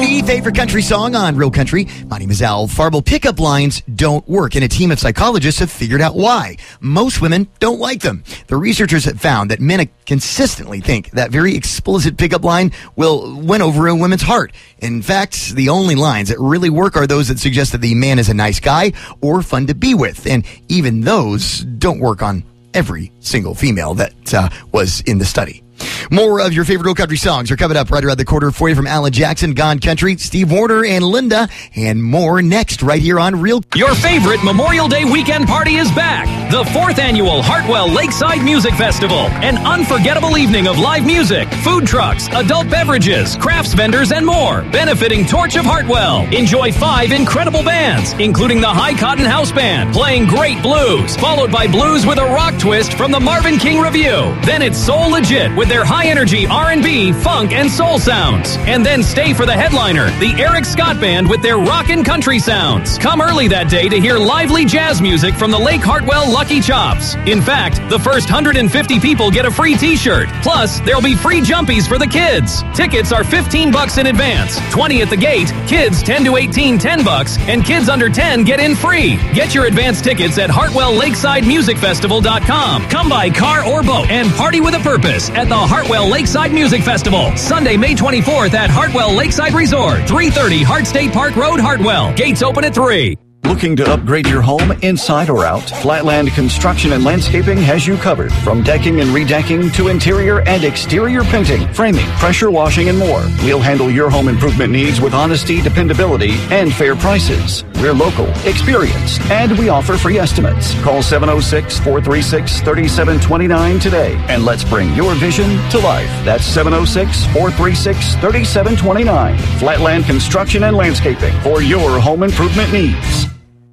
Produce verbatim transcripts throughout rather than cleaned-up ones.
thirty, favorite country song on Real Country. My name is Al Farble. Pickup lines don't work, and a team of psychologists have figured out why. Most women don't like them. The researchers have found that men consistently think that very explicit pickup line will win over a woman's heart. In fact, the only lines that really work are those that suggest that the man is a nice guy or fun to be with, and even those don't work on every single female that uh, was in the study. More of your favorite Real Country songs are coming up right around the corner for you from Alan Jackson, Gone Country, Steve Warner, and Linda, and more next right here on Real. Your favorite Memorial Day weekend party is back. The fourth annual Hartwell Lakeside Music Festival. An unforgettable evening of live music, food trucks, adult beverages, crafts vendors, and more. Benefiting Torch of Hartwell. Enjoy five incredible bands, including the High Cotton House Band, playing great blues, followed by blues with a rock twist from the Marvin King Review. Then it's Soul Legit with their high-energy R and B, funk, and soul sounds. And then stay for the headliner, the Eric Scott Band with their rock and country sounds. Come early that day to hear lively jazz music from the Lake Hartwell Lucky Chops. In fact, the first one hundred fifty people get a free t-shirt. Plus, there'll be free jumpies for the kids. Tickets are fifteen bucks in advance, twenty at the gate, kids ten to eighteen, ten bucks, and kids under ten get in free. Get your advance tickets at hartwell lakeside music festival dot com. Come by car or boat and party with a purpose at the Hartwell Lakeside Music Festival, Sunday, May twenty-fourth at Hartwell Lakeside Resort, three thirty Hart State Park Road, Hartwell. Gates open at three. Looking to upgrade your home inside or out? Flatland Construction and Landscaping has you covered. From decking and redecking to interior and exterior painting, framing, pressure washing, and more. We'll handle your home improvement needs with honesty, dependability, and fair prices. We're local, experienced, and we offer free estimates. Call seven oh six, four three six, three seven two nine today, and let's bring your vision to life. That's seven oh six, four three six, three seven two nine. Flatland Construction and Landscaping for your home improvement needs.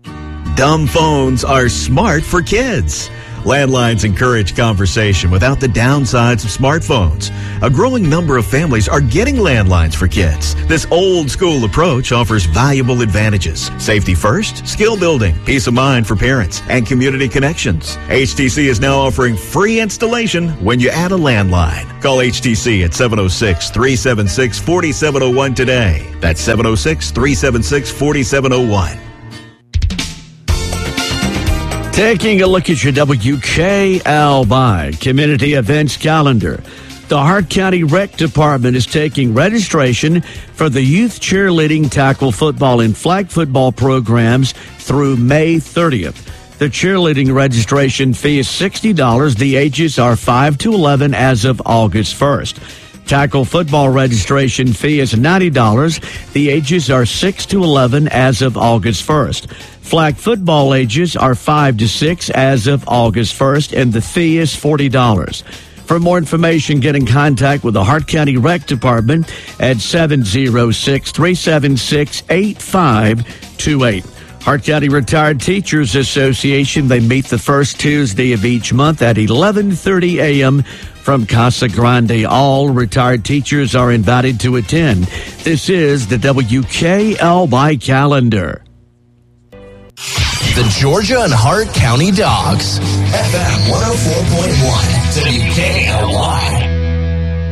Dumb phones are smart for kids. Landlines encourage conversation without the downsides of smartphones. A growing number of families are getting landlines for kids. This old school approach offers valuable advantages. Safety first, skill building, peace of mind for parents, and community connections. H T C is now offering free installation when you add a landline. Call H T C at seven oh six, three seven six, four seven oh one today. That's seven oh six, three seven six, four seven oh one. Taking a look at your W K L by Community Events Calendar. The Hart County Rec Department is taking registration for the youth cheerleading, tackle football, and flag football programs through May thirtieth. The cheerleading registration fee is sixty dollars. The ages are five to eleven as of August first. Tackle football registration fee is ninety dollars. The ages are six to eleven as of August first. Flag football ages are five to six as of August first, and the fee is forty dollars. For more information, get in contact with the Hart County Rec Department at seven oh six, three seven six, eight five two eight. Hart County Retired Teachers Association, they meet the first Tuesday of each month at eleven thirty a.m. from Casa Grande. All retired teachers are invited to attend. This is the W K L by calendar. The Georgia and Hart County Dogs. F M one oh four point one W K L Y.